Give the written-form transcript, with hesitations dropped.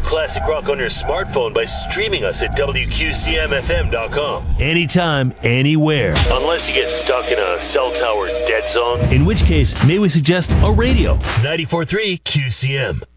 classic rock on your smartphone by streaming us at WQCMFM.com. Anytime, anywhere. Unless you get stuck in a cell tower dead zone. In which case, may we suggest a radio. 94.3 QCM.